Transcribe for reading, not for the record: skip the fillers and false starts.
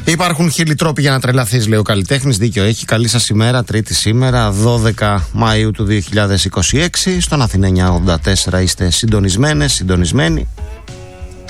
Υπάρχουν χίλιοι τρόποι για να τρελαθείς, λέει ο καλλιτέχνης. Δίκιο έχει. Καλή σας ημέρα, Τρίτη σήμερα, 12 Μαΐου του 2026. Στον Αθηνά 984 είστε συντονισμένες, συντονισμένοι.